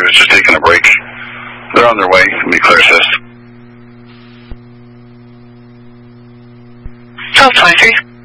was just taking a break. They're on their way. It'll be clear assist. 1223.